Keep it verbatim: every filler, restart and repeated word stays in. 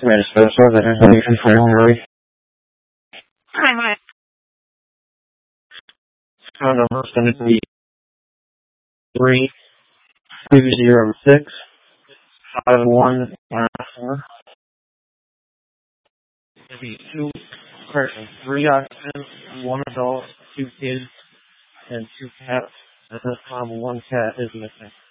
Minnesota, that information for Hillary. Hi, hi. Phone number is going to be three two zero six five one nine four. It'll be two persons, three occupants, one adult, two kids, and two cats. At this time, one cat is missing.